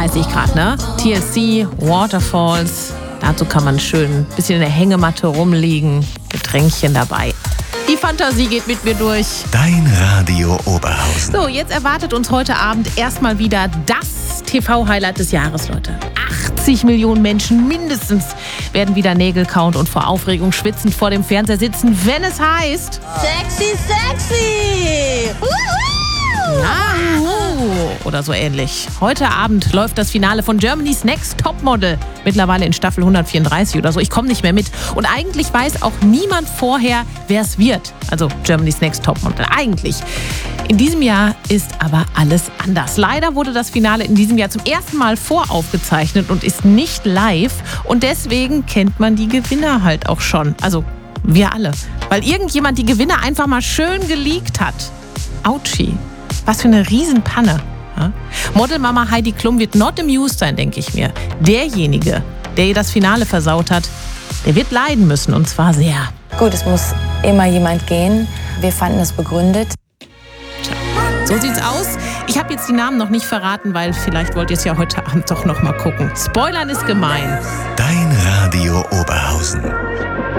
30 Grad, ne? TLC, Waterfalls. Dazu kann man schön ein bisschen in der Hängematte rumliegen. Getränkchen dabei. Die Fantasie geht mit mir durch. Dein Radio Oberhausen. So, jetzt erwartet uns heute Abend erstmal wieder das TV-Highlight des Jahres, Leute. 80 Millionen Menschen mindestens werden wieder Nägel kauen und vor Aufregung schwitzend vor dem Fernseher sitzen, wenn es heißt... Sexy, sexy! Oder so ähnlich. Heute Abend läuft das Finale von Germany's Next Topmodel. Mittlerweile in Staffel 134 oder so. Ich komme nicht mehr mit. Und eigentlich weiß auch niemand vorher, wer es wird. Also Germany's Next Topmodel. Eigentlich. In diesem Jahr ist aber alles anders. Leider wurde das Finale in diesem Jahr zum ersten Mal voraufgezeichnet und ist nicht live. Und deswegen kennt man die Gewinner halt auch schon. Also wir alle. Weil irgendjemand die Gewinner einfach mal schön geleakt hat. Autschi. Was für eine Riesenpanne. Ja? Modelmama Heidi Klum wird not amused sein, denke ich mir. Derjenige, der ihr das Finale versaut hat, der wird leiden müssen, und zwar sehr. Gut, es muss immer jemand gehen. Wir fanden es begründet. Tja, so sieht's aus. Ich habe jetzt die Namen noch nicht verraten, weil vielleicht wollt ihr es ja heute Abend doch noch mal gucken. Spoilern ist gemein. Dein Radio Oberhausen.